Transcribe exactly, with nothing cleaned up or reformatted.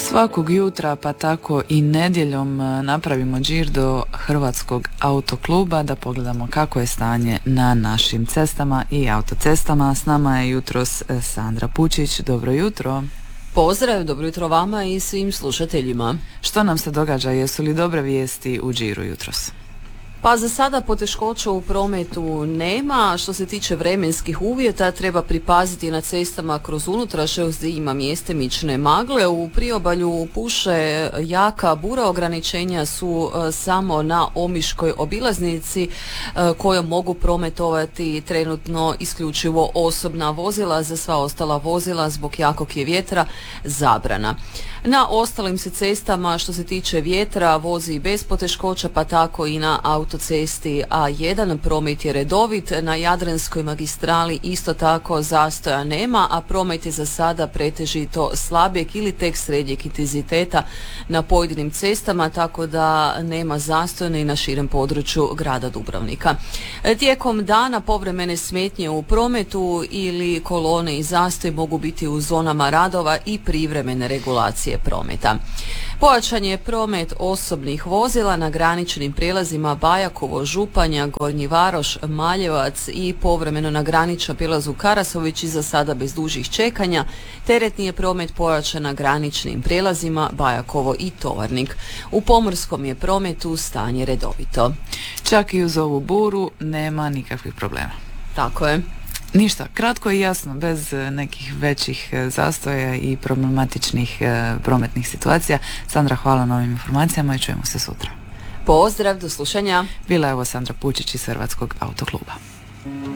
Svakog jutra, pa tako i nedjeljom, napravimo đir do Hrvatskog autokluba da pogledamo kako je stanje na našim cestama i autocestama. S nama je jutros Sandra Pučić. Dobro jutro. Pozdrav, dobro jutro vama i svim slušateljima. Što nam se događa? Jesu li dobre vijesti u džiru jutros? Pa za sada poteškoća u prometu nema. Što se tiče vremenskih uvjeta, treba pripaziti na cestama kroz unutrašnjost gdje ima mjestimične magle. U priobalju puše jaka bura, ograničenja su uh, samo na Omiškoj obilaznici uh, kojom mogu prometovati trenutno isključivo osobna vozila. Za sva ostala vozila zbog jakog je vjetra zabrana. Na ostalim se cestama što se tiče vjetra vozi bez poteškoća, pa tako i na autocesti A jedan promet je redovit. Na Jadranskoj magistrali isto tako zastoja nema, a promet je za sada pretežito slabijeg ili tek srednjeg intenziteta na pojedinim cestama, tako da nema zastoja i na širem području grada Dubrovnika. Tijekom dana povremene smetnje u prometu ili kolone i zastoj mogu biti u zonama radova i privremene regulacije prometa. Pojačan je promet osobnih vozila na graničnim prijelazima Bajakovo, Županja, Gornji Varoš, Maljevac i povremeno na graničnom prijelazu Karasović i za sada bez dužih čekanja. Teretni je promet pojačan na graničnim prijelazima Bajakovo i Tovarnik. U pomorskom je prometu stanje redovito. Čak i uz ovu buru nema nikakvih problema. Tako je. Ništa, kratko i jasno, bez nekih većih zastoja i problematičnih e, prometnih situacija. Sandra, hvala na ovim informacijama i čujemo se sutra. Pozdrav, do slušanja. Bila je ovo Sandra Pučić iz Hrvatskog autokluba.